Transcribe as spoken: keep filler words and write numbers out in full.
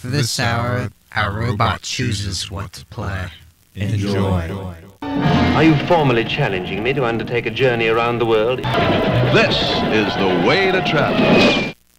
For this hour, our robot chooses what to play. Enjoy. Are you formally challenging me to undertake a journey around the world? This is the way to travel.